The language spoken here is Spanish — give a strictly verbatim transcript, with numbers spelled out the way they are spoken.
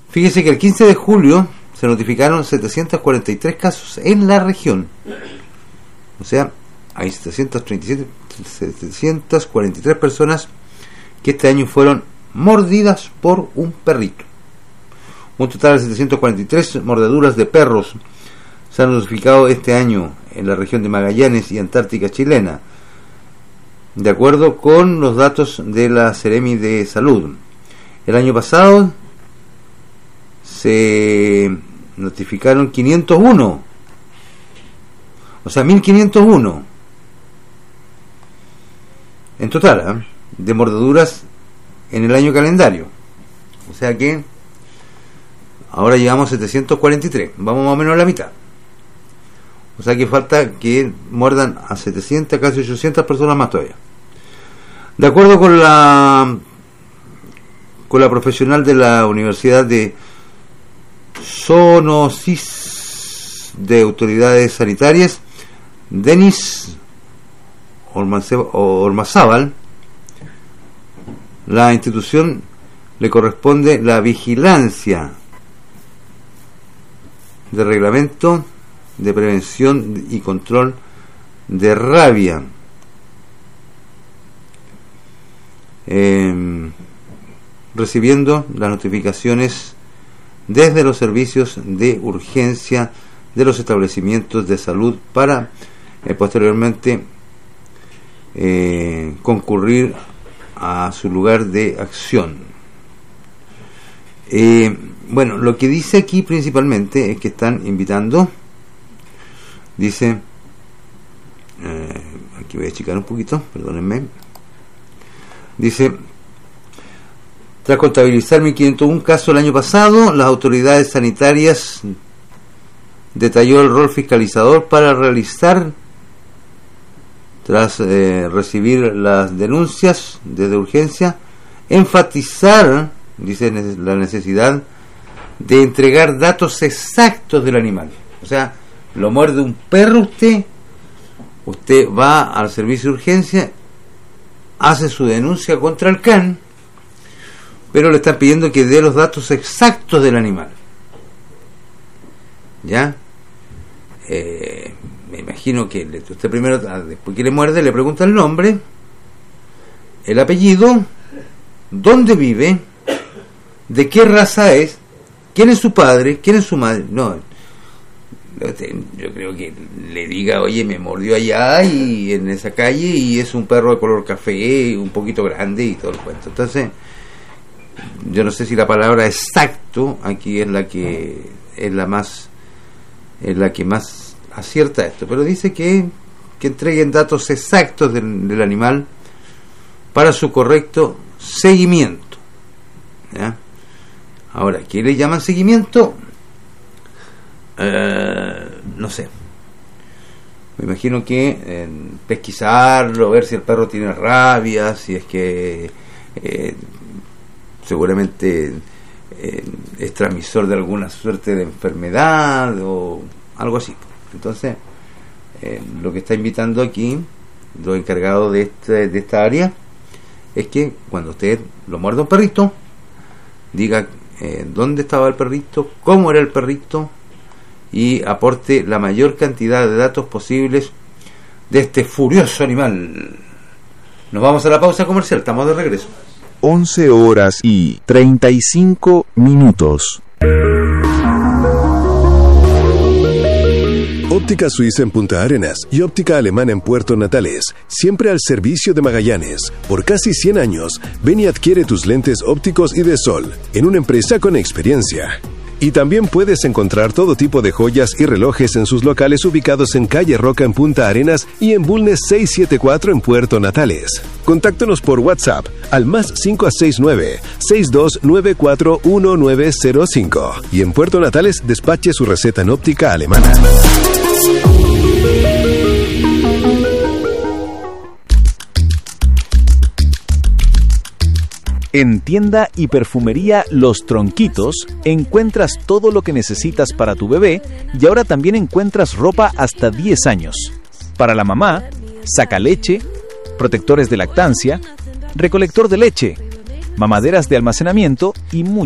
Fíjese que el quince de julio se notificaron setecientos cuarenta y tres casos en la región. O sea, hay setecientos treinta y siete, setecientos cuarenta y tres personas que este año fueron mordidas por un perrito. Un total de setecientos cuarenta y tres mordeduras de perros se han notificado este año en la región de Magallanes y Antártica chilena, de acuerdo con los datos de la Seremi de Salud. El año pasado se notificaron quinientos uno, o sea, mil quinientos uno en total, ¿eh? de mordeduras en el año calendario. O sea que ahora llegamos a setecientos cuarenta y tres, vamos más o menos a la mitad. O sea que falta que muerdan a setecientas, casi ochocientas personas más todavía. De acuerdo con la con la profesional de la Universidad de Zoonosis de Autoridades Sanitarias, Denis Ormazábal, la institución le corresponde la vigilancia de reglamento de prevención y control de rabia, eh, recibiendo las notificaciones desde los servicios de urgencia de los establecimientos de salud para eh, posteriormente eh, concurrir a su lugar de acción. Eh, bueno, lo que dice aquí principalmente es que están invitando, dice, eh, aquí voy a achicar un poquito, perdónenme, dice: tras contabilizar mil quinientos uno casos el año pasado, las autoridades sanitarias detalló el rol fiscalizador para realizar, tras eh, recibir las denuncias desde urgencia, enfatizar, dice, la necesidad de entregar datos exactos del animal. O sea, lo muerde un perro usted, usted va al servicio de urgencia, hace su denuncia contra el C A N, pero le están pidiendo que dé los datos exactos del animal. ¿Ya? Eh, me imagino que le, usted primero, después que le muerde, le pregunta el nombre, el apellido, dónde vive, de qué raza es, quién es su padre, quién es su madre. No, yo creo que le diga: oye, me mordió allá y en esa calle y es un perro de color café, un poquito grande y todo el cuento. Entonces, yo no sé si la palabra exacto aquí es la que es la más es la que más acierta esto, pero dice que, que entreguen datos exactos del, del animal para su correcto seguimiento. ¿Ya? Ahora, ¿qué le llaman seguimiento? Uh, no sé. Me imagino que eh, pesquisarlo, ver si el perro tiene rabia, si es que eh, seguramente eh, es transmisor de alguna suerte de enfermedad o algo así. Entonces, eh, lo que está invitando aquí los encargados de, este, de esta área es que cuando usted lo muerda un perrito, diga eh, dónde estaba el perrito, cómo era el perrito, y aporte la mayor cantidad de datos posibles de este furioso animal. Nos vamos a la pausa comercial, estamos de regreso. once horas y treinta y cinco minutos. Óptica Suiza en Punta Arenas y Óptica Alemana en Puerto Natales, siempre al servicio de Magallanes. Por casi cien años, ven y adquiere tus lentes ópticos y de sol, en una empresa con experiencia. Y también puedes encontrar todo tipo de joyas y relojes en sus locales ubicados en Calle Roca en Punta Arenas y en Bulnes seiscientos setenta y cuatro en Puerto Natales. Contáctanos por WhatsApp al más cinco seis nueve, seis dos nueve cuatro, uno nueve cero cinco y en Puerto Natales despache su receta en óptica alemana. En Tienda y Perfumería Los Tronquitos encuentras todo lo que necesitas para tu bebé y ahora también encuentras ropa hasta diez años. Para la mamá, sacaleche, protectores de lactancia, recolector de leche, mamaderas de almacenamiento y mucho